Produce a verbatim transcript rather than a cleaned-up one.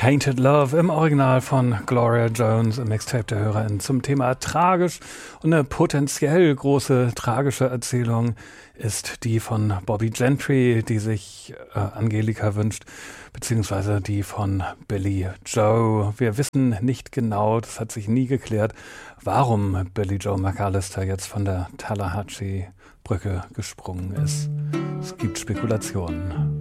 Tainted Love im Original von Gloria Jones im Mixtape der Hörerin zum Thema tragisch. Und eine potenziell große tragische Erzählung ist die von Bobby Gentry, die sich äh, Angelika wünscht, beziehungsweise die von Billie Joe. Wir wissen nicht genau, das hat sich nie geklärt, warum Billie Joe McAllister jetzt von der Tallahatchie-Brücke gesprungen ist. Es gibt Spekulationen.